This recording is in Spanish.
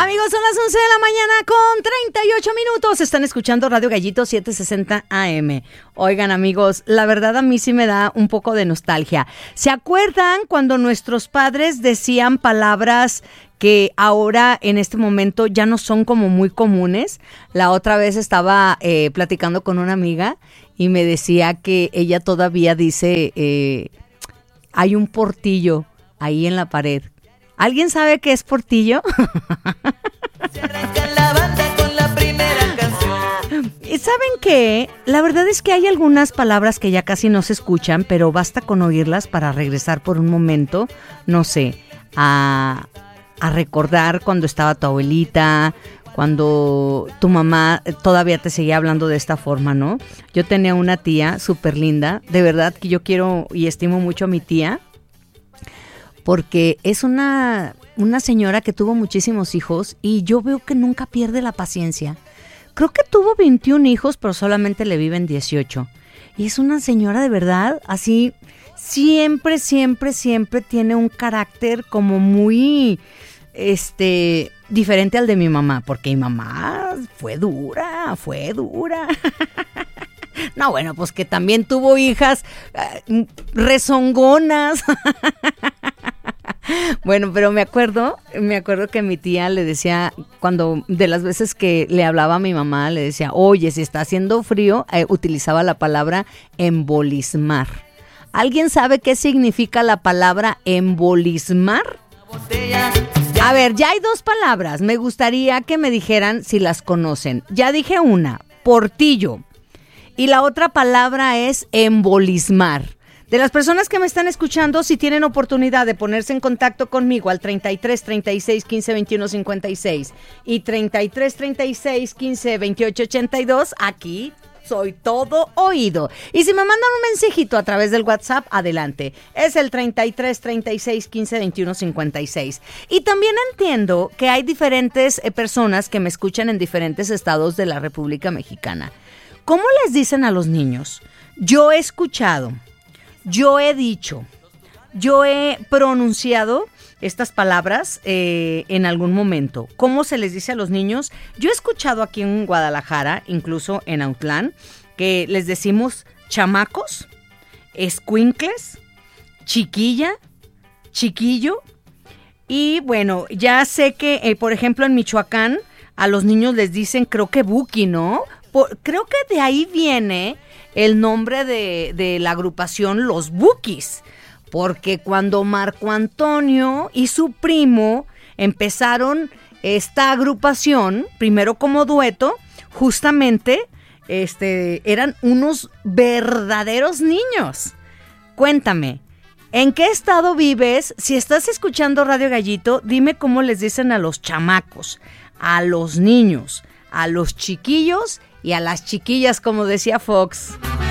Amigos, son las 11 de la mañana con 38 minutos. Están escuchando Radio Gallito 760 AM. Oigan, amigos, la verdad a mí sí me da un poco de nostalgia. ¿Se acuerdan cuando nuestros padres decían palabras que ahora en este momento ya no son como muy comunes? La otra vez estaba platicando con una amiga y me decía que ella todavía dice, hay un portillo ahí en la pared. ¿Alguien sabe qué es portillo? ¿Saben qué? La verdad es que hay algunas palabras que ya casi no se escuchan, pero basta con oírlas para regresar por un momento, no sé, a recordar cuando estaba tu abuelita, cuando tu mamá todavía te seguía hablando de esta forma, ¿no? Yo tenía una tía súper linda, de verdad que yo quiero y estimo mucho a mi tía, porque es una señora que tuvo muchísimos hijos y yo veo que nunca pierde la paciencia. Creo que tuvo 21 hijos, pero solamente le viven 18. Y es una señora de verdad, así, siempre tiene un carácter como muy, diferente al de mi mamá, porque mi mamá fue dura. No, bueno, pues que también tuvo hijas rezongonas. Bueno, pero me acuerdo que mi tía le decía, cuando de las veces que le hablaba a mi mamá, le decía, oye, si está haciendo frío, utilizaba la palabra embolismar. ¿Alguien sabe qué significa la palabra embolismar? A ver, ya hay dos palabras, me gustaría que me dijeran si las conocen. Ya dije una, portillo, y la otra palabra es embolismar. De las personas que me están escuchando, si tienen oportunidad de ponerse en contacto conmigo al 33 36 15 21 56 y 33 36 15 28 82, aquí soy todo oído. Y si me mandan un mensajito a través del WhatsApp, adelante. Es el 33 36 15 21 56. Y también entiendo que hay diferentes personas que me escuchan en diferentes estados de la República Mexicana. ¿Cómo les dicen a los niños? Yo he escuchado, yo he dicho, yo he pronunciado estas palabras en algún momento. ¿Cómo se les dice a los niños? Yo he escuchado aquí en Guadalajara, incluso en Autlán, que les decimos chamacos, escuincles, chiquilla, chiquillo. Y bueno, ya sé que, por ejemplo, en Michoacán a los niños les dicen, creo que buki, ¿no? Creo que de ahí viene el nombre de la agrupación Los Bukis, porque cuando Marco Antonio y su primo empezaron esta agrupación, primero como dueto, justamente eran unos verdaderos niños. Cuéntame, ¿en qué estado vives? Si estás escuchando Radio Gallito, dime cómo les dicen a los chamacos, a los niños, a los chiquillos y a las chiquillas, como decía Fox.